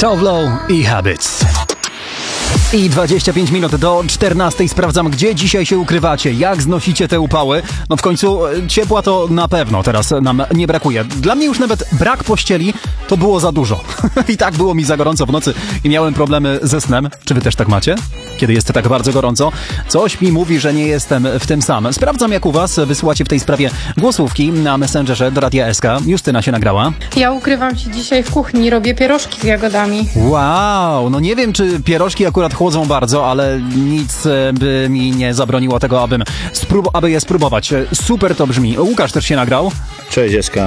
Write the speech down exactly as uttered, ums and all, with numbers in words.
Tove Lo i Habits. I dwadzieścia pięć minut do czternastej. Sprawdzam, gdzie dzisiaj się ukrywacie, jak znosicie te upały. No w końcu ciepła to na pewno teraz nam nie brakuje. Dla mnie już nawet brak pościeli to było za dużo. I tak było mi za gorąco w nocy i miałem problemy ze snem. Czy wy też tak macie? Kiedy jest tak bardzo gorąco? Coś mi mówi, że nie jestem w tym sam. Sprawdzam, jak u was. Wysyłacie w tej sprawie głosówki na Messengerze do Radia S K. Justyna się nagrała. Ja ukrywam się dzisiaj w kuchni, robię pierożki z jagodami. Wow, no nie wiem, czy pierożki akurat chłodzą bardzo, ale nic by mi nie zabroniło tego, abym sprób- aby je spróbować. Super to brzmi. Łukasz też się nagrał. Cześć, S K.